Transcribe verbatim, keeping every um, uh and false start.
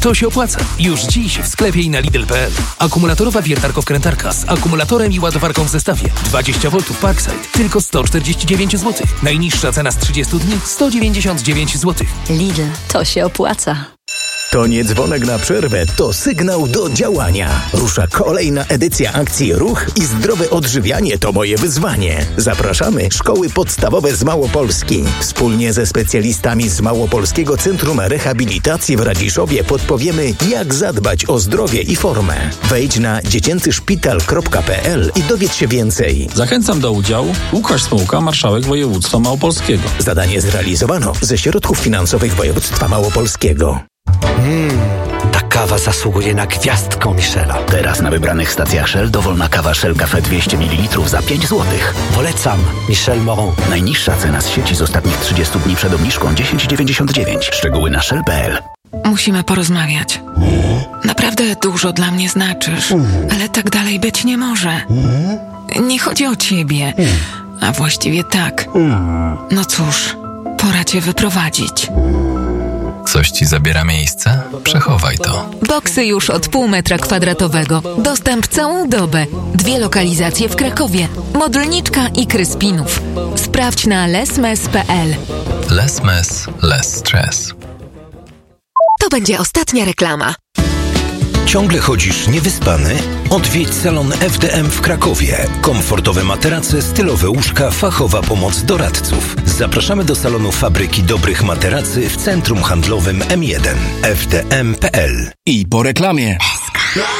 to się opłaca. Już dziś w sklepie i na Lidl kropka p l. Akumulatorowa wiertarko-wkrętarka z akumulatorem i ładowarką w zestawie. dwadzieścia woltów Parkside. Tylko sto czterdzieści dziewięć złotych. Najniższa cena z trzydziestu dni sto dziewięćdziesiąt dziewięć złotych. Lidl, to się opłaca. To nie dzwonek na przerwę, to sygnał do działania. Rusza kolejna edycja akcji Ruch i zdrowe odżywianie to moje wyzwanie. Zapraszamy szkoły podstawowe z Małopolski. Wspólnie ze specjalistami z Małopolskiego Centrum Rehabilitacji w Radziszowie podpowiemy, jak zadbać o zdrowie i formę. Wejdź na dziecięcy szpital kropka p l i dowiedz się więcej. Zachęcam do udziału. Łukasz Smułka, marszałek województwa małopolskiego. Zadanie zrealizowano ze środków finansowych województwa małopolskiego. Mmm, ta kawa zasługuje na gwiazdkę Michela. Teraz na wybranych stacjach Shell dowolna kawa Shell Cafe dwieście mililitrów za pięć złotych. Polecam Michel Moron. Najniższa cena z sieci z ostatnich trzydziestu dni przed obniżką dziesięć dziewięćdziesiąt dziewięć. Szczegóły na shell kropka p l. Musimy porozmawiać. Naprawdę dużo dla mnie znaczysz, ale tak dalej być nie może. Nie chodzi o ciebie, a właściwie tak. No cóż, pora cię wyprowadzić. Coś ci zabiera miejsce? Przechowaj to. Boksy już od pół metra kwadratowego. Dostęp całą dobę. Dwie lokalizacje w Krakowie. Modlniczka i Kryspinów. Sprawdź na lesmes kropka p l. Less mess, less stress. To będzie ostatnia reklama. Ciągle chodzisz niewyspany? Odwiedź salon F D M w Krakowie. Komfortowe materace, stylowe łóżka, fachowa pomoc doradców. Zapraszamy do salonu Fabryki Dobrych Materacy w centrum handlowym M jeden. F D M kropka p l. I po reklamie.